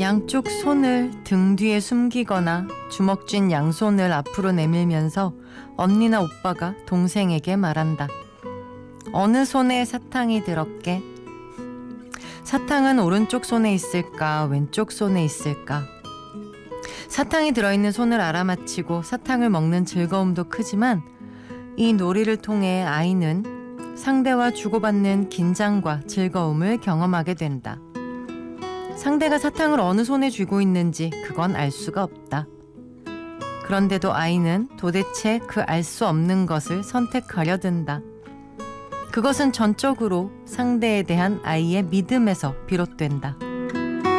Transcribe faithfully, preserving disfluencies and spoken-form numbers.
양쪽 손을 등 뒤에 숨기거나 주먹 쥔 양손을 앞으로 내밀면서 언니나 오빠가 동생에게 말한다. 어느 손에 사탕이 들었게? 사탕은 오른쪽 손에 있을까, 왼쪽 손에 있을까? 사탕이 들어있는 손을 알아맞히고 사탕을 먹는 즐거움도 크지만 이 놀이를 통해 아이는 상대와 주고받는 긴장과 즐거움을 경험하게 된다. 상대가 사탕을 어느 손에 쥐고 있는지 그건 알 수가 없다. 그런데도 아이는 도대체 그 알 수 없는 것을 선택하려 든다. 그것은 전적으로 상대에 대한 아이의 믿음에서 비롯된다.